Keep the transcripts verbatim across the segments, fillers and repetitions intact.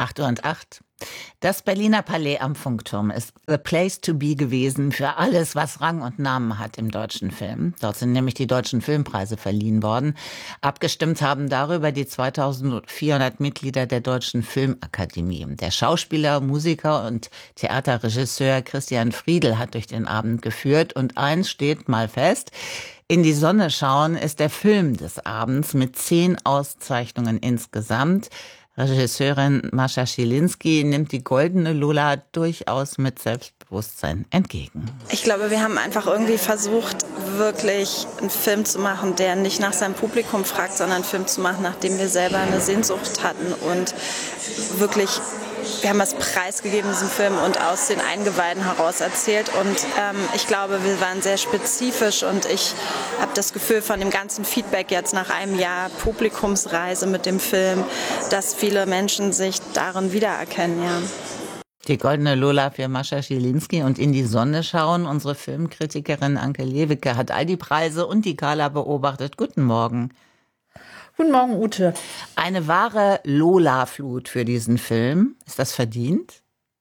acht Uhr und acht. Das Berliner Palais am Funkturm ist the place to be gewesen für alles, was Rang und Namen hat im deutschen Film. Dort sind nämlich die deutschen Filmpreise verliehen worden. Abgestimmt haben darüber die zweitausendvierhundert Mitglieder der Deutschen Filmakademie. Der Schauspieler, Musiker und Theaterregisseur Christian Friedel hat durch den Abend geführt. Und eins steht mal fest: In die Sonne schauen ist der Film des Abends mit zehn Auszeichnungen insgesamt. Regisseurin Mascha Schilinski nimmt die Goldene Lola durchaus mit Selbstbewusstsein entgegen. Ich glaube, wir haben einfach irgendwie versucht, wirklich einen Film zu machen, der nicht nach seinem Publikum fragt, sondern einen Film zu machen, nach dem wir selber eine Sehnsucht hatten und wirklich. Wir haben das preisgegeben, diesen Film, und aus den Eingeweiden heraus erzählt. Und ähm, ich glaube, wir waren sehr spezifisch, und ich habe das Gefühl von dem ganzen Feedback jetzt nach einem Jahr Publikumsreise mit dem Film, dass viele Menschen sich darin wiedererkennen, ja. Die Goldene Lola für Mascha Schilinski und In die Sonne schauen. Unsere Filmkritikerin Anke Lewicke hat all die Preise und die Gala beobachtet. Guten Morgen. Guten Morgen, Ute. Eine wahre Lola-Flut für diesen Film. Ist das verdient?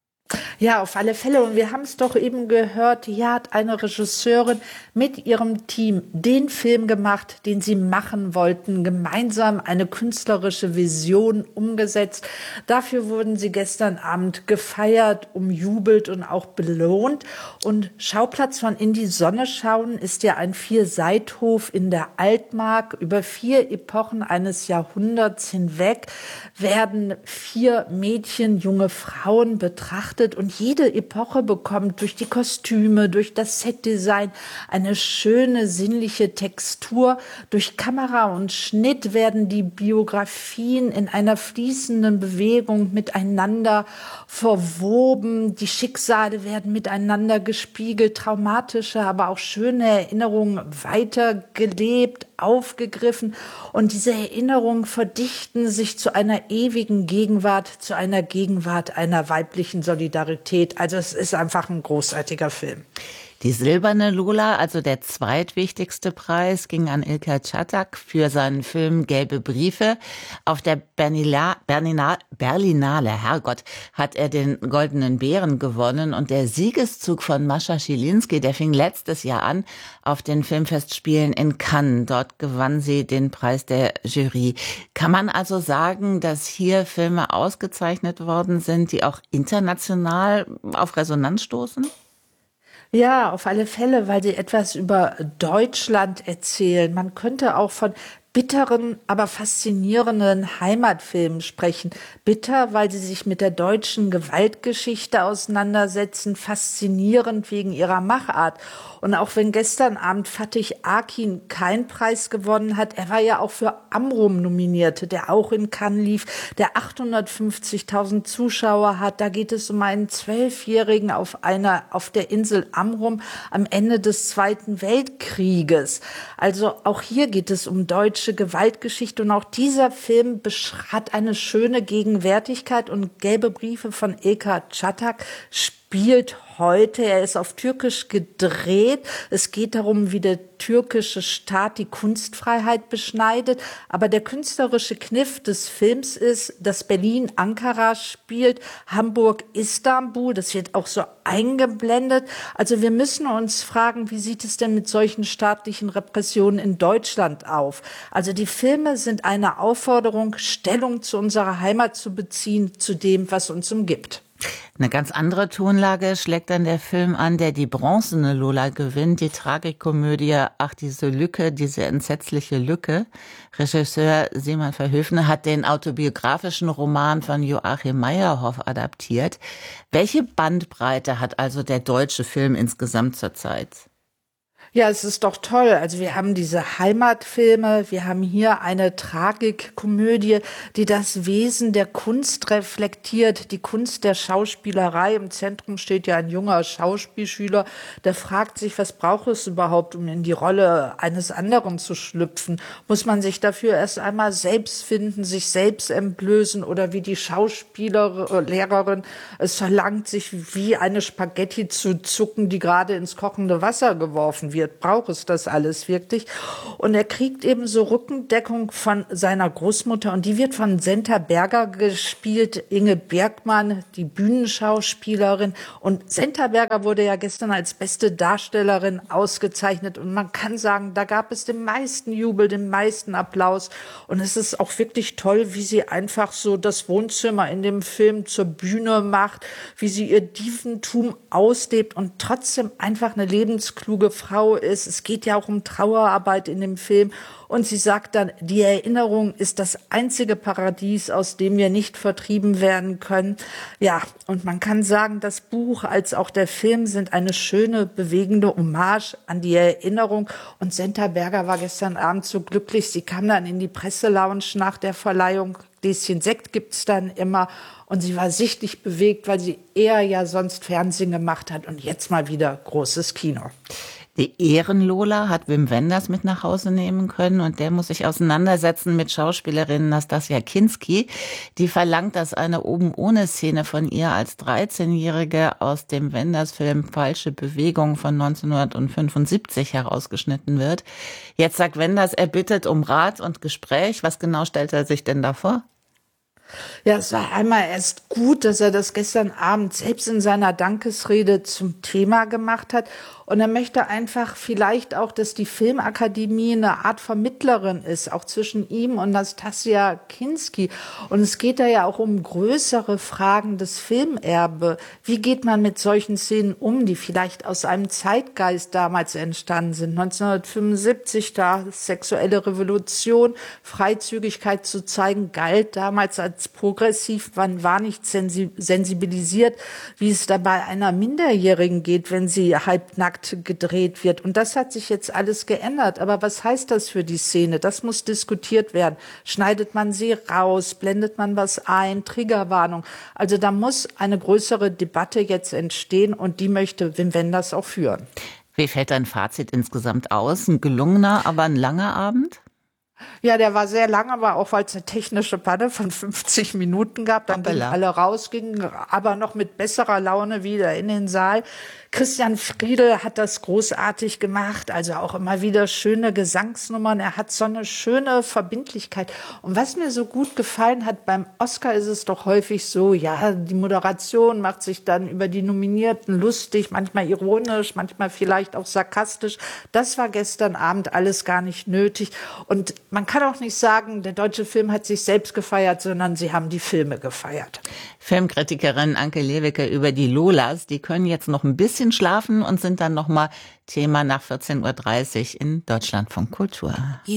Ja, auf alle Fälle. Und wir haben es doch eben gehört, hier hat eine Regisseurin mit ihrem Team den Film gemacht, den sie machen wollten, gemeinsam eine künstlerische Vision umgesetzt. Dafür wurden sie gestern Abend gefeiert, umjubelt und auch belohnt. Und Schauplatz von In die Sonne schauen ist ja ein Vierseithof in der Altmark. Über vier Epochen eines Jahrhunderts hinweg werden vier Mädchen, junge Frauen betrachtet. Und jede Epoche bekommt durch die Kostüme, durch das Setdesign eine schöne sinnliche Textur. Durch Kamera und Schnitt werden die Biografien in einer fließenden Bewegung miteinander verwoben. Die Schicksale werden miteinander gespiegelt, traumatische, aber auch schöne Erinnerungen weitergelebt, aufgegriffen. Und diese Erinnerungen verdichten sich zu einer ewigen Gegenwart, zu einer Gegenwart einer weiblichen Solidarität. Also es ist einfach ein großartiger Film. Die Silberne Lola, also der zweitwichtigste Preis, ging an Ilker Czatak für seinen Film Gelbe Briefe. Auf der Bernila, Bernina, Berlinale, Herrgott, hat er den Goldenen Bären gewonnen. Und der Siegeszug von Mascha Schilinski, der fing letztes Jahr an auf den Filmfestspielen in Cannes. Dort gewann sie den Preis der Jury. Kann man also sagen, dass hier Filme ausgezeichnet worden sind, die auch international auf Resonanz stoßen? Ja, auf alle Fälle, weil sie etwas über Deutschland erzählen. Man könnte auch von bitteren, aber faszinierenden Heimatfilmen sprechen. Bitter, weil sie sich mit der deutschen Gewaltgeschichte auseinandersetzen, faszinierend wegen ihrer Machart. Und auch wenn gestern Abend Fatih Akin keinen Preis gewonnen hat, er war ja auch für Amrum nominiert, der auch in Cannes lief, der achthundertfünfzigtausend Zuschauer hat. Da geht es um einen Zwölfjährigen auf einer, auf der Insel Amrum am Ende des Zweiten Weltkrieges. Also auch hier geht es um deutsche Gewaltgeschichte, und auch dieser Film hat eine schöne Gegenwärtigkeit, und Gelbe Briefe von Ilker Czatak spielt heute. Er ist auf Türkisch gedreht. Es geht darum, wie der türkische Staat die Kunstfreiheit beschneidet. Aber der künstlerische Kniff des Films ist, dass Berlin Ankara spielt, Hamburg Istanbul. Das wird auch so eingeblendet. Also wir müssen uns fragen, wie sieht es denn mit solchen staatlichen Repressionen in Deutschland auf? Also die Filme sind eine Aufforderung, Stellung zu unserer Heimat zu beziehen, zu dem, was uns umgibt. Eine ganz andere Tonlage schlägt dann der Film an, der die Bronzene Lola gewinnt, die Tragikomödie Ach, diese Lücke, diese entsetzliche Lücke. Regisseur Simon Verhoeven hat den autobiografischen Roman von Joachim Meyerhoff adaptiert. Welche Bandbreite hat also der deutsche Film insgesamt zurzeit? Ja, es ist doch toll. Also wir haben diese Heimatfilme, wir haben hier eine Tragikkomödie, die das Wesen der Kunst reflektiert, die Kunst der Schauspielerei. Im Zentrum steht ja ein junger Schauspielschüler, der fragt sich, was braucht es überhaupt, um in die Rolle eines anderen zu schlüpfen? Muss man sich dafür erst einmal selbst finden, sich selbst entblößen, oder wie die Schauspiellehrerin es verlangt, sich wie eine Spaghetti zu zucken, die gerade ins kochende Wasser geworfen wird? passiert? Braucht es das alles wirklich? Und er kriegt eben so Rückendeckung von seiner Großmutter und die wird von Senta Berger gespielt, Inge Bergmann, die Bühnenschauspielerin. Und Senta Berger wurde ja gestern als beste Darstellerin ausgezeichnet und man kann sagen, da gab es den meisten Jubel, den meisten Applaus und es ist auch wirklich toll, wie sie einfach so das Wohnzimmer in dem Film zur Bühne macht, wie sie ihr Dieventum auslebt und trotzdem einfach eine lebenskluge Frau ist. Es geht ja auch um Trauerarbeit in dem Film. Und sie sagt dann, die Erinnerung ist das einzige Paradies, aus dem wir nicht vertrieben werden können. Ja, und man kann sagen, das Buch als auch der Film sind eine schöne, bewegende Hommage an die Erinnerung. Und Senta Berger war gestern Abend so glücklich. Sie kam dann in die Presselounge nach der Verleihung. Gläschen Sekt gibt's dann immer. Und sie war sichtlich bewegt, weil sie eher ja sonst Fernsehen gemacht hat und jetzt mal wieder großes Kino. Die Ehrenlola hat Wim Wenders mit nach Hause nehmen können und der muss sich auseinandersetzen mit Schauspielerin Nastassja Kinski. Die verlangt, dass eine Oben-ohne-Szene von ihr als dreizehnjährige aus dem Wenders-Film Falsche Bewegung von neunzehnhundertfünfundsiebzig herausgeschnitten wird. Jetzt sagt Wenders, er bittet um Rat und Gespräch. Was genau stellt er sich denn da vor? Ja, es war einmal erst gut, dass er das gestern Abend selbst in seiner Dankesrede zum Thema gemacht hat. Und er möchte einfach vielleicht auch, dass die Filmakademie eine Art Vermittlerin ist, auch zwischen ihm und Nastassja Kinski. Und es geht da ja auch um größere Fragen des Filmerbe. Wie geht man mit solchen Szenen um, die vielleicht aus einem Zeitgeist damals entstanden sind? neunzehnhundertfünfundsiebzig, da sexuelle Revolution, Freizügigkeit zu zeigen, galt damals als progressiv. Man war nicht sensibilisiert, wie es da bei einer Minderjährigen geht, wenn sie halbnackt gedreht wird. Und das hat sich jetzt alles geändert. Aber was heißt das für die Szene? Das muss diskutiert werden. Schneidet man sie raus? Blendet man was ein? Triggerwarnung. Also da muss eine größere Debatte jetzt entstehen und die möchte Wim Wenders auch führen. Wie fällt dein Fazit insgesamt aus? Ein gelungener, aber ein langer Abend? Ja, der war sehr lang, aber auch weil es eine technische Panne von fünfzig Minuten gab, dann gingen alle rausgingen, aber noch mit besserer Laune wieder in den Saal. Christian Friedel hat das großartig gemacht, also auch immer wieder schöne Gesangsnummern. Er hat so eine schöne Verbindlichkeit. Und was mir so gut gefallen hat, beim Oscar ist es doch häufig so, ja, die Moderation macht sich dann über die Nominierten lustig, manchmal ironisch, manchmal vielleicht auch sarkastisch. Das war gestern Abend alles gar nicht nötig. Und man kann auch nicht sagen, der deutsche Film hat sich selbst gefeiert, sondern sie haben die Filme gefeiert. Filmkritikerin Anke Lewicke über die Lolas, die können jetzt noch ein bisschen schlafen und sind dann nochmal Thema nach vierzehn Uhr dreißig in Deutschlandfunk Kultur.